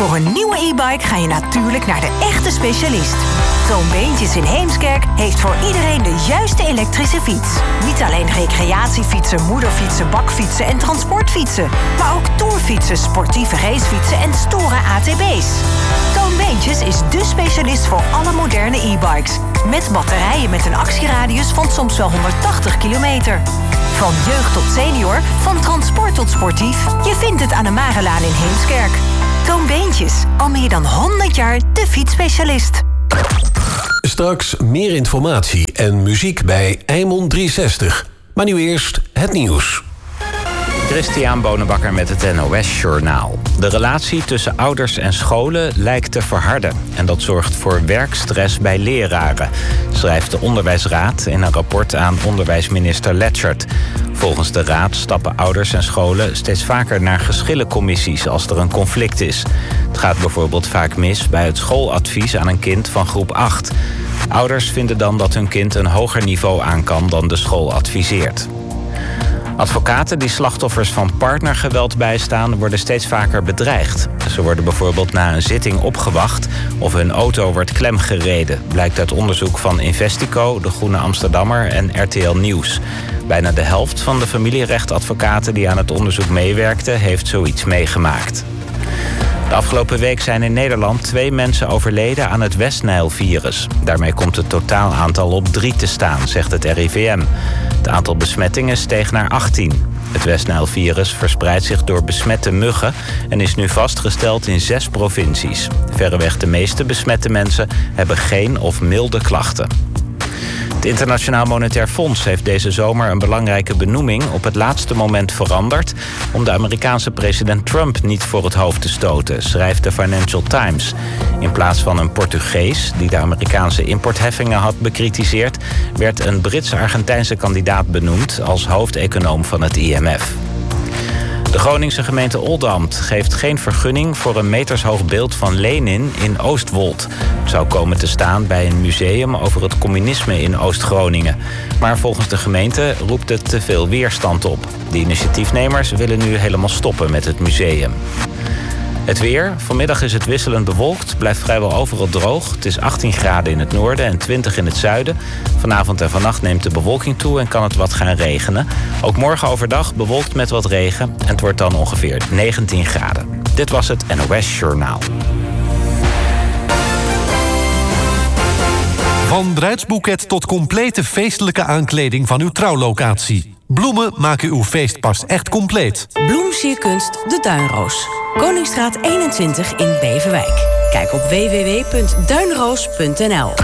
Voor een nieuwe e-bike ga je natuurlijk naar de echte specialist. Toon Beentjes in Heemskerk heeft voor iedereen de juiste elektrische fiets. Niet alleen recreatiefietsen, moederfietsen, bakfietsen en transportfietsen, maar ook tourfietsen, sportieve racefietsen en stoere ATV's. Toon Beentjes is dé specialist voor alle moderne e-bikes. Met batterijen met een actieradius van soms wel 180 kilometer. Van jeugd tot senior, van transport tot sportief. Je vindt het aan de Marelaan in Heemskerk. Toon Beentjes, al meer dan 100 jaar de fietsspecialist. Straks meer informatie en muziek bij Eimond 360. Maar nu eerst het nieuws. Christian Bonenbakker met het NOS-journaal. De relatie tussen ouders en scholen lijkt te verharden. En dat zorgt voor werkstress bij leraren, schrijft de Onderwijsraad in een rapport aan onderwijsminister Letchert. Volgens de raad stappen ouders en scholen steeds vaker naar geschillencommissies als er een conflict is. Het gaat bijvoorbeeld vaak mis bij het schooladvies aan een kind van groep 8. Ouders vinden dan dat hun kind een hoger niveau aan kan dan de school adviseert. Advocaten die slachtoffers van partnergeweld bijstaan worden steeds vaker bedreigd. Ze worden bijvoorbeeld na een zitting opgewacht of hun auto wordt klemgereden, blijkt uit onderzoek van Investico, De Groene Amsterdammer en RTL Nieuws. Bijna de helft van de familierechtadvocaten die aan het onderzoek meewerkten heeft zoiets meegemaakt. De afgelopen week zijn in Nederland 2 mensen overleden aan het Westnijl-virus. Daarmee komt het totaal aantal op 3 te staan, zegt het RIVM. Het aantal besmettingen steeg naar 18. Het Westnijl-virus verspreidt zich door besmette muggen en is nu vastgesteld in 6 provincies. Verreweg de meeste besmette mensen hebben geen of milde klachten. Het Internationaal Monetair Fonds heeft deze zomer een belangrijke benoeming op het laatste moment veranderd om de Amerikaanse president Trump niet voor het hoofd te stoten, schrijft de Financial Times. In plaats van een Portugees, die de Amerikaanse importheffingen had bekritiseerd, werd een Brits-Argentijnse kandidaat benoemd als hoofdeconoom van het IMF. De Groningse gemeente Oldambt geeft geen vergunning voor een metershoog beeld van Lenin in Oostwold. Het zou komen te staan bij een museum over het communisme in Oost-Groningen. Maar volgens de gemeente roept het te veel weerstand op. De initiatiefnemers willen nu helemaal stoppen met het museum. Het weer. Vanmiddag is het wisselend bewolkt. Blijft vrijwel overal droog. Het is 18 graden in het noorden en 20 in het zuiden. Vanavond en vannacht neemt de bewolking toe en kan het wat gaan regenen. Ook morgen overdag bewolkt met wat regen. En het wordt dan ongeveer 19 graden. Dit was het NOS Journaal. Van bruidsboeket tot complete feestelijke aankleding van uw trouwlocatie. Bloemen maken uw feestpas echt compleet. Bloemsierkunst De Duinroos. Koningsstraat 21 in Beverwijk. Kijk op www.duinroos.nl.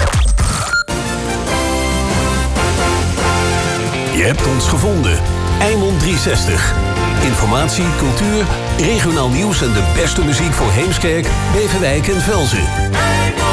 Je hebt ons gevonden. Eimond 360. Informatie, cultuur, regionaal nieuws en de beste muziek voor Heemskerk, Beverwijk en Velzen.